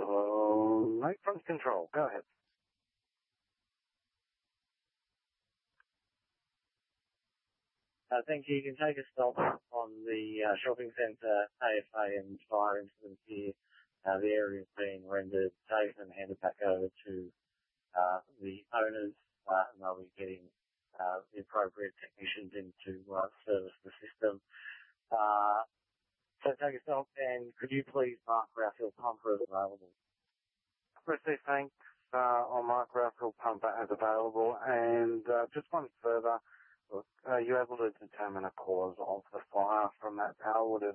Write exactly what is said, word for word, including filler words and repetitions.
Oh, Night Front Control, go ahead. Uh, thank you. You can take a stop on the uh, shopping centre A F A and fire incident here. Uh, the area is being rendered safe and handed back over to uh, the owners, uh, and they'll be getting uh, the appropriate technicians in to uh, service the system. Uh, so take a stop, and could you please mark Rouse Hill Pumper as available? Receive thanks. Uh, I'll mark Rouse Hill Pumper as available. And uh, just one further, look, are you able to determine a cause of the fire from that power? Would it